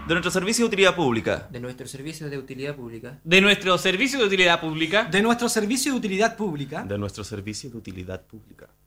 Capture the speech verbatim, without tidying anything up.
de nuestro servicio de utilidad pública, de nuestros servicios de utilidad pública, de nuestro servicio de utilidad pública, de nuestro servicio de utilidad pública, de nuestro servicio de utilidad pública,